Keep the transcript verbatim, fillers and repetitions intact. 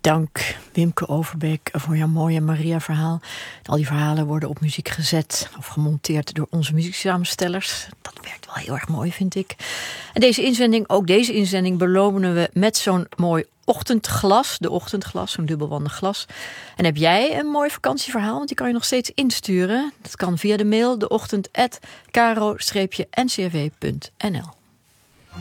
Dank Wimke Overbeek voor jouw mooie Maria-verhaal. Al die verhalen worden op muziek gezet of gemonteerd door onze muzieksamenstellers. Dat werkt wel heel erg mooi, vind ik. En deze inzending, ook deze inzending, belonen we met zo'n mooi ochtendglas. De ochtendglas, zo'n dubbelwandig glas. En heb jij een mooi vakantieverhaal? Want die kan je nog steeds insturen. Dat kan via de mail deochtend at caro-ncrw punt n l.